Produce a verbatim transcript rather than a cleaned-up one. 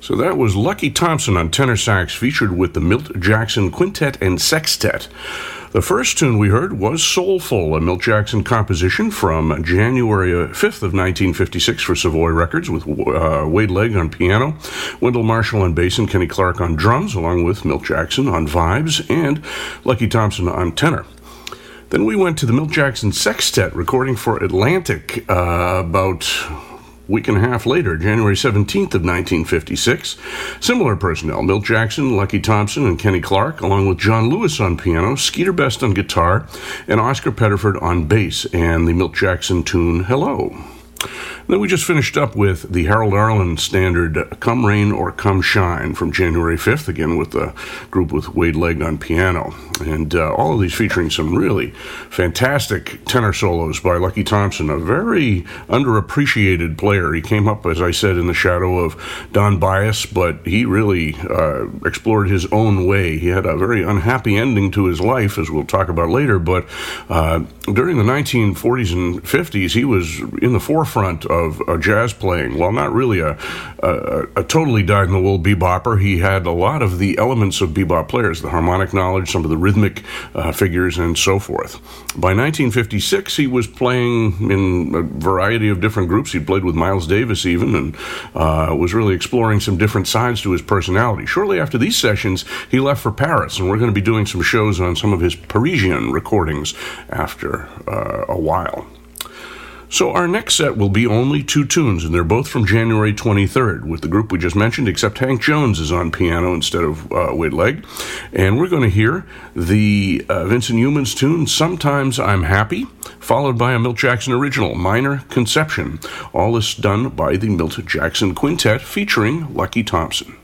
So that was Lucky Thompson on tenor sax, featured with the Milt Jackson Quintet and Sextet. The first tune we heard was Soulful, a Milt Jackson composition from January fifth of nineteen fifty-six for Savoy Records, with uh, Wade Legg on piano, Wendell Marshall on bass, and Kenny Clark on drums, along with Milt Jackson on vibes and Lucky Thompson on tenor. Then we went to the Milt Jackson Sextet, recording for Atlantic uh, about week and a half later, January seventeenth of nineteen fifty-six. Similar personnel, Milt Jackson, Lucky Thompson, and Kenny Clark, along with John Lewis on piano, Skeeter Best on guitar, and Oscar Pettiford on bass, and the Milt Jackson tune, Hello. Then we just finished up with the Harold Arlen standard Come Rain or Come Shine from January fifth, again with the group with Wade Legg on piano. And uh, all of these featuring some really fantastic tenor solos by Lucky Thompson, a very underappreciated player. He came up, as I said, in the shadow of Don Byas, but he really uh, explored his own way. He had a very unhappy ending to his life, as we'll talk about later, but uh, during the nineteen forties and fifties, he was in the forefront of of uh, jazz playing. While not really a, a, a totally dyed-in-the-wool bebopper, he had a lot of the elements of bebop players, the harmonic knowledge, some of the rhythmic uh, figures, and so forth. By nineteen fifty-six, he was playing in a variety of different groups. He played with Miles Davis even, and uh, was really exploring some different sides to his personality. Shortly after these sessions, he left for Paris, and we're going to be doing some shows on some of his Parisian recordings after uh, a while. So our next set will be only two tunes, and they're both from January twenty-third, with the group we just mentioned, except Hank Jones is on piano instead of uh, Wade Legg. And we're going to hear the uh, Vincent Youmans tune, Sometimes I'm Happy, followed by a Milt Jackson original, Minor Conception. All this done by the Milt Jackson Quintet, featuring Lucky Thompson.